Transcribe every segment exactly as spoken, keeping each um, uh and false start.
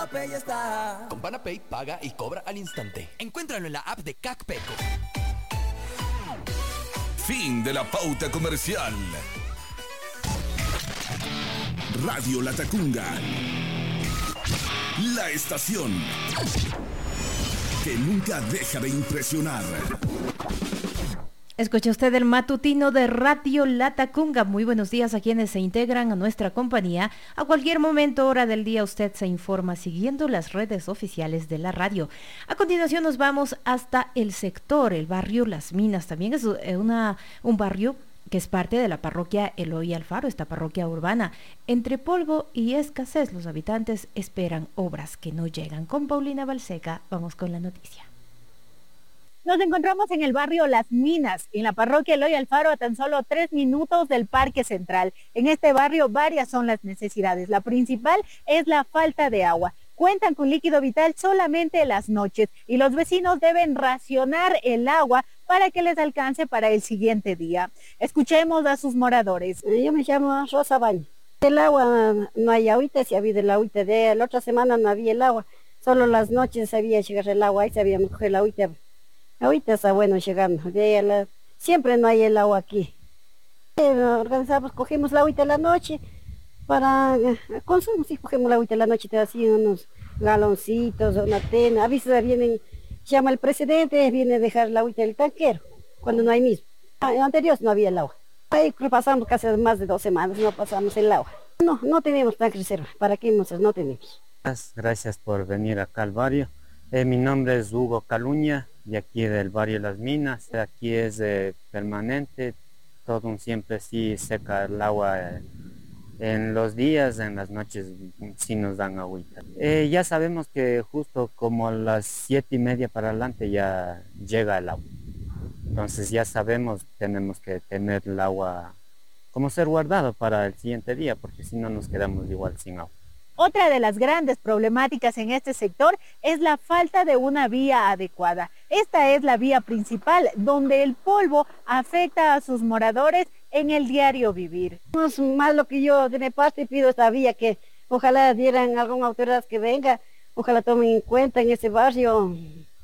Panapay está. Con Panapay paga y cobra al instante. Encuéntralo en la app de CACPECO. Fin de la pauta comercial. Radio Latacunga. La estación que nunca deja de impresionar. Escucha usted el matutino de Radio Latacunga. Muy buenos días a quienes se integran a nuestra compañía. A cualquier momento, hora del día, usted se informa siguiendo las redes oficiales de la radio. A continuación nos vamos hasta el sector, el barrio Las Minas. También es una, un barrio que es parte de la parroquia Eloy Alfaro, esta parroquia urbana. Entre polvo y escasez, los habitantes esperan obras que no llegan. Con Paulina Balseca, vamos con la noticia. Nos encontramos en el barrio Las Minas, en la parroquia Eloy Alfaro, a tan solo tres minutos del Parque Central. En este barrio varias son las necesidades. La principal es la falta de agua. Cuentan con líquido vital solamente las noches y los vecinos deben racionar el agua para que les alcance para el siguiente día. Escuchemos a sus moradores. Yo me llamo Rosa Baño. El agua no hay ahorita, si ha habido el agüita de la otra semana no había el agua. Solo las noches sabía llegar el agua, ahí sabíamos coger el agüita. Ahorita está bueno llegando, de la, siempre no hay el agua aquí. Eh, organizamos, cogemos la agüita en la noche para eh, consumo, sí, cogemos la agüita en la noche, te así unos galoncitos, una tena. A veces vienen, llama el presidente, viene a dejar la agüita en el tanquero, cuando no hay mismo. Ah, en anterior no había el agua. Ahí pasamos casi más de dos semanas, no pasamos el agua. No, no tenemos tanque reserva, ¿para qué no tenemos? Gracias por venir acá al barrio. Eh, mi nombre es Hugo Caluña, de aquí del barrio Las Minas. Aquí es eh, permanente, todo un siempre sí seca el agua. Eh, en los días, en las noches sí nos dan agüita. Eh, ya sabemos que justo como a las siete y media para adelante ya llega el agua. Entonces ya sabemos, tenemos que tener el agua como ser guardado para el siguiente día, porque si no nos quedamos igual sin agua. Otra de las grandes problemáticas en este sector es la falta de una vía adecuada. Esta es la vía principal, donde el polvo afecta a sus moradores en el diario vivir. Es más lo que yo de mi parte pido esta vía, que ojalá dieran alguna autoridad que venga, ojalá tomen en cuenta en ese barrio,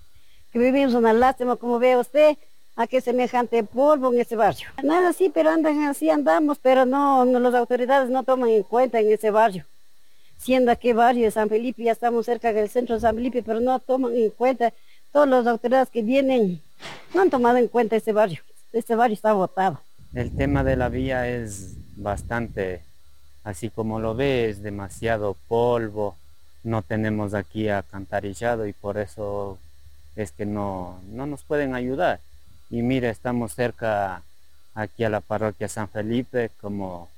que vivimos una lástima, como ve usted, a qué semejante polvo en ese barrio. Nada así, pero andan así andamos, pero no, no las autoridades no toman en cuenta en ese barrio. Siendo aquí barrio de San Felipe, ya estamos cerca del centro de San Felipe, pero no toman en cuenta, todas las autoridades que vienen no han tomado en cuenta este barrio. Este barrio está botado. El tema de la vía es bastante, así como lo ve, es demasiado polvo, no tenemos aquí alcantarillado y por eso es que no, no nos pueden ayudar. Y mire, estamos cerca aquí a la parroquia San Felipe, como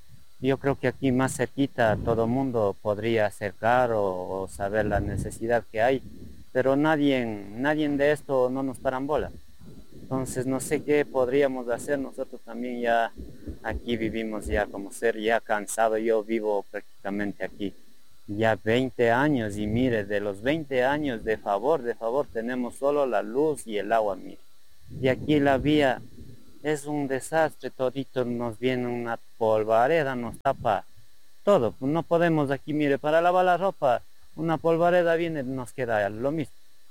yo creo que aquí más cerquita todo mundo podría acercar o, o saber la necesidad que hay, pero nadie, nadie de esto no nos paran bola. Entonces no sé qué podríamos hacer, nosotros también ya aquí vivimos ya como ser ya cansado, yo vivo prácticamente aquí ya veinte años y mire, de los veinte años de favor, de favor tenemos solo la luz y el agua, mire. Y aquí la vía es un desastre, todito nos viene una polvareda, nos tapa todo. No podemos aquí, mire, para lavar la ropa, una polvareda viene, nos queda lo mismo.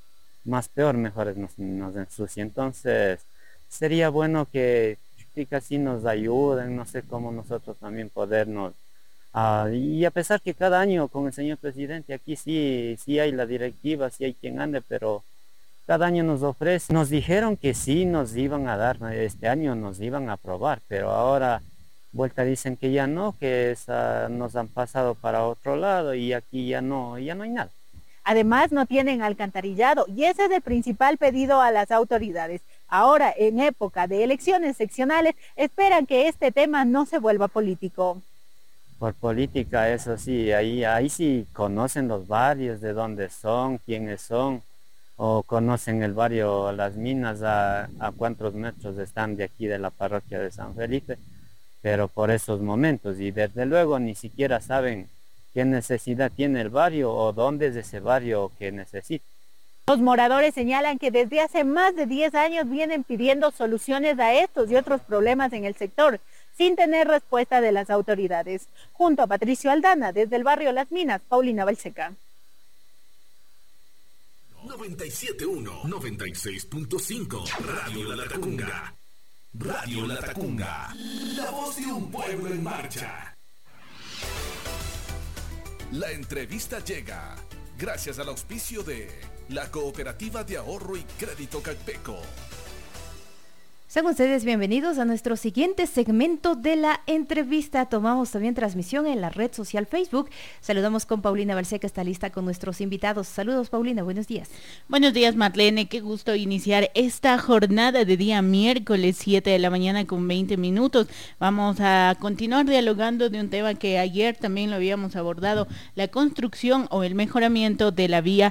Más peor, mejor nos, nos ensucia. Entonces, sería bueno que casi nos ayuden, no sé cómo nosotros también podernos. Uh, y a pesar que cada año con el señor presidente aquí sí, sí hay la directiva, sí hay quien ande, pero cada año nos ofrece, nos dijeron que sí nos iban a dar, este año nos iban a aprobar, pero ahora vuelta dicen que ya no, que esa, nos han pasado para otro lado y aquí ya no, ya no hay nada. Además no tienen alcantarillado y ese es el principal pedido a las autoridades. Ahora, en época de elecciones seccionales, esperan que este tema no se vuelva político. Por política, eso sí, ahí, ahí sí conocen los barrios, de dónde son, quiénes son, o conocen el barrio Las Minas, a, a cuántos metros están de aquí de la parroquia de San Felipe, pero por esos momentos, y desde luego ni siquiera saben qué necesidad tiene el barrio o dónde es ese barrio que necesita. Los moradores señalan que desde hace más de diez años vienen pidiendo soluciones a estos y otros problemas en el sector, sin tener respuesta de las autoridades. Junto a Patricio Aldana, desde el barrio Las Minas, Paulina Balseca. noventa y siete punto uno, noventa y seis punto cinco. Radio La Latacunga. Radio La Latacunga. La voz de un pueblo en marcha. La entrevista llega gracias al auspicio de la Cooperativa de Ahorro y Crédito Calpeco. Sean ustedes bienvenidos a nuestro siguiente segmento de la entrevista. Tomamos también transmisión en la red social Facebook. Saludamos con Paulina Balsé, que está lista con nuestros invitados. Saludos, Paulina, buenos días. Buenos días, Marlene, qué gusto iniciar esta jornada de día miércoles, siete de la mañana con veinte minutos. Vamos a continuar dialogando de un tema que ayer también lo habíamos abordado, la construcción o el mejoramiento de la vía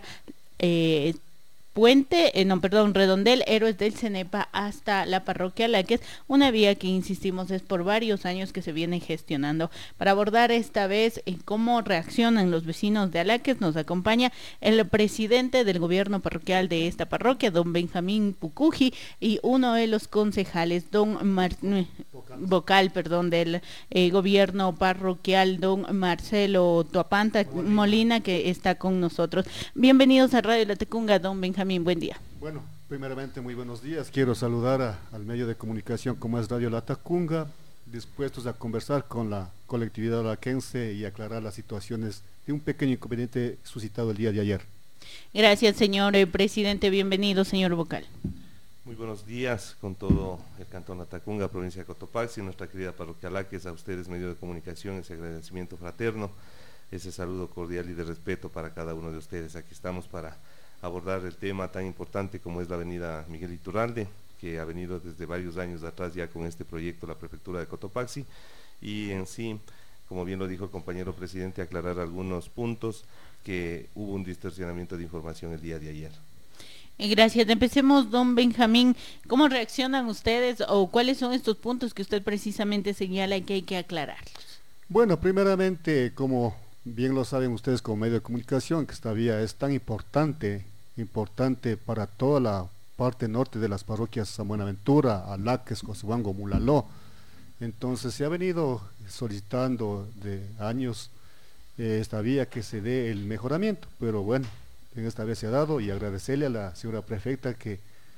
eh, Puente, eh, no, perdón, Redondel, Héroes del Cenepa hasta la parroquia Laques, una vía que, insistimos, es por varios años que se viene gestionando. Para abordar esta vez eh, cómo reaccionan los vecinos de Alaques, nos acompaña el presidente del gobierno parroquial de esta parroquia, don Benjamín Pucuji, y uno de los concejales, don Mar vocal. vocal, perdón, del eh, gobierno parroquial, don Marcelo Tuapanta Molina. Molina, que está con nosotros. Bienvenidos a Radio Latacunga, don Benjamín. Buen día. Bueno, primeramente muy buenos días. Quiero saludar a, al medio de comunicación como es Radio Latacunga, dispuestos a conversar con la colectividad alaquense y aclarar las situaciones de un pequeño inconveniente suscitado el día de ayer. Gracias, señor eh, presidente. Bienvenido, señor vocal. Muy buenos días con todo el Cantón Latacunga, provincia de Cotopaxi, nuestra querida parroquia Alaques, a ustedes medio de comunicación, ese agradecimiento fraterno, ese saludo cordial y de respeto para cada uno de ustedes. Aquí estamos para abordar el tema tan importante como es la avenida Miguel Iturralde, que ha venido desde varios años atrás ya con este proyecto la prefectura de Cotopaxi, y en sí, como bien lo dijo el compañero presidente, aclarar algunos puntos que hubo un distorsionamiento de información el día de ayer. Gracias. Empecemos, don Benjamín. ¿Cómo reaccionan ustedes o cuáles son estos puntos que usted precisamente señala y que hay que aclararlos? Bueno, primeramente, como bien lo saben ustedes como medio de comunicación, que esta vía es tan importante, importante para toda la parte norte de las parroquias San Buenaventura, Alaques, Cosubango, Mulaló. Entonces se ha venido solicitando de años eh, esta vía que se dé el mejoramiento, pero bueno, en esta vez se ha dado, y agradecerle a la señora prefecta que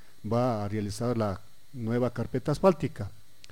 va a realizar la nueva carpeta asfáltica.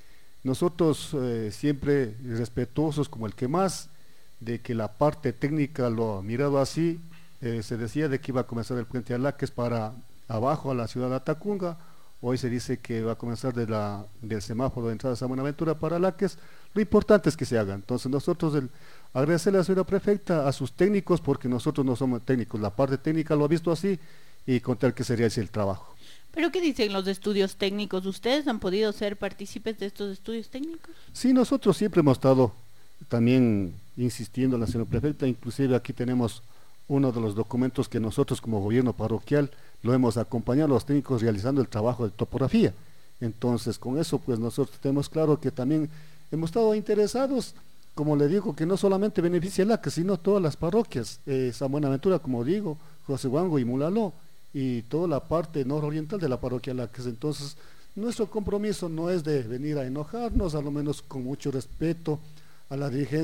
Nosotros eh, siempre respetuosos como el que más, de que la parte técnica lo ha mirado así, eh, se decía de que iba a comenzar el puente Alaques para abajo a la ciudad de Atacunga, hoy se dice que va a comenzar de la, del semáforo de entrada de San Buenaventura para Alaques. Lo importante es que se haga. Entonces nosotros el, agradecerle a la señora prefecta, a sus técnicos, porque nosotros no somos técnicos, la parte técnica lo ha visto así, y contar que sería ese el trabajo. ¿Pero qué dicen los estudios técnicos? ¿Ustedes han podido ser partícipes de estos estudios técnicos? Sí, nosotros siempre hemos estado también insistiendo a la señora prefecta, inclusive aquí tenemos uno de los documentos que nosotros como gobierno parroquial lo hemos acompañado a los técnicos realizando el trabajo de topografía. Entonces con eso pues nosotros tenemos claro que también hemos estado interesados, como le digo, que no solamente beneficia a Alaques, sino todas las parroquias, eh, San Buenaventura, como digo, Cosubango y Mulaló, y toda la parte nororiental de la parroquia Alaques. Entonces nuestro compromiso no es de venir a enojarnos, a lo menos con mucho respeto a la dirigencia